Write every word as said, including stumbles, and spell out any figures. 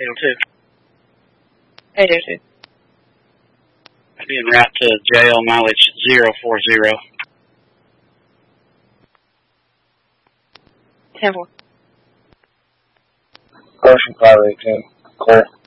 eight oh two. eight oh two. Being route to jail, mileage zero four zero. ten four. Ocean five eighteen. Clear.